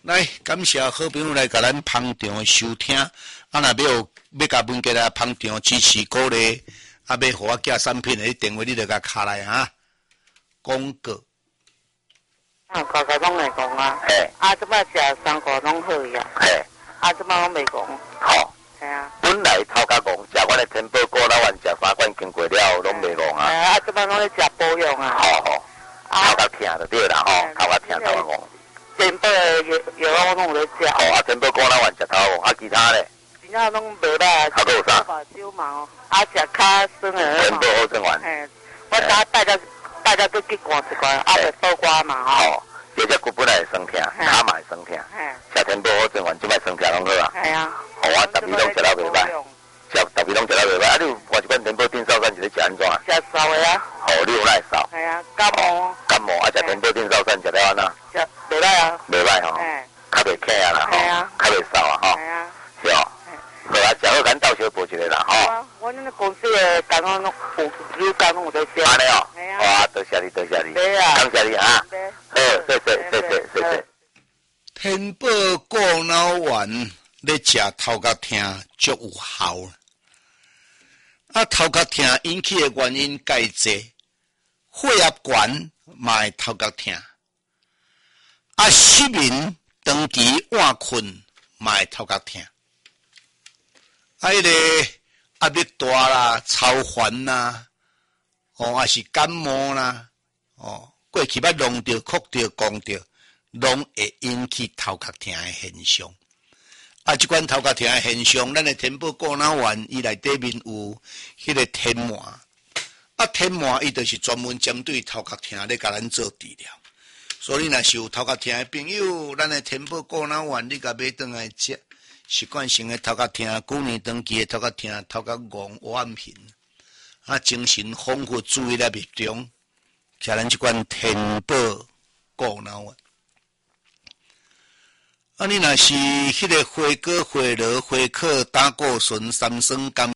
来，感谢好朋友来甲咱捧场收听。啊，若要甲文杰来捧场支持鼓励，啊，要互我寄产品的电话，你就甲卡来哈。广告。 大家拢会讲啊。嘿。啊，即摆食3个拢好呀。嘿。啊，即摆拢袂讲。好。系啊。本来头壳讲食阮的天宝果老丸食3罐经过了，拢袂讲啊。啊，即摆拢咧食保养啊。好好。头壳疼就对啦吼，头壳疼头壳讲。天宝的药我拢有咧食。哦，啊，天宝果老丸食头壳，啊，其他咧？其他拢袂歹。啊，都有啥？头发少毛，啊，食较酸的。天宝好生丸。嘿，我大家都去看一看，啊，袂倒瓜嘛吼。这只骨本来会酸痛，骹嘛会酸痛。食天宝好生丸，即摆酸痛拢好啊。系啊。互我逐味拢食了袂歹，逐味拢食了袂歹。啊，你有换一罐天宝定sau散，是咧食安怎啊？食烧的啊。哦，你有来烧？系啊，感冒。感冒啊，食天宝定sau散食了安怎？食袂歹啊。袂歹吼。较袂渴啊啦吼。较袂烧啊吼。是哦。好啊，食好咱斗小补一个啦吼。我恁公司的工拢有工拢有在食。安尼哦。哇，多谢你，多谢你。感谢你啊。好，谢谢。 天宝果脑丸咧食头壳疼足有效。啊，头壳疼引起的原因介济，血压悬嘛会头壳疼。啊，失眠长期晚困嘛会头壳疼。啊，迄个压力大啦、超烦啦，还是感冒啦，过去捌弄着、哭着、讲着，拢会引起头壳疼的现象。啊，即款头壳疼的现象，咱的天宝果脑丸伊内底面有迄个天麻，啊，天麻伊就是专门针对头壳疼咧，甲咱做治疗。所以若是有头壳疼的朋友，咱的天宝果脑丸你甲买转来食。习惯性的头壳疼，久年长期的头壳疼，头壳戆晚频，啊，精神恍惚，注意力集中，吃咱这款天宝果脑丸。啊，你若是迄个花果、花螺、花壳、胆固醇、三酸甘